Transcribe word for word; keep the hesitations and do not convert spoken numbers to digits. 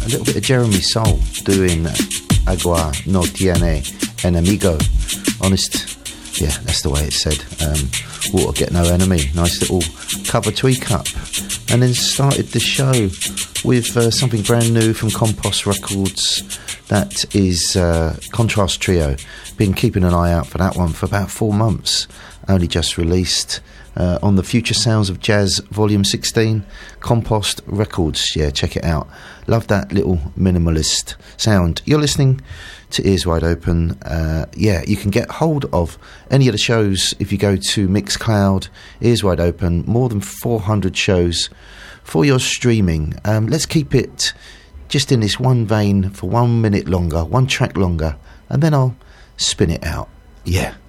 a little bit of Jeremy Soule doing Agua No Tiene Enemigo. Honest, yeah, that's the way it's said. Um, water get no enemy. Nice little cover tweak up. And then started the show with uh, something brand new from Compost Records. That is uh, Contrast Trio. Been keeping an eye out for that one for about four months. Only just released uh, on the Future Sounds of Jazz Volume sixteen. Compost Records. Yeah, check it out. Love that little minimalist sound. You're listening to Ears Wide Open. Uh, yeah, you can get hold of any of the shows if you go to Mixcloud. Ears Wide Open. More than four hundred shows for your streaming. Um, let's keep it just in this one vein for one minute longer, one track longer, and then I'll spin it out. Yeah.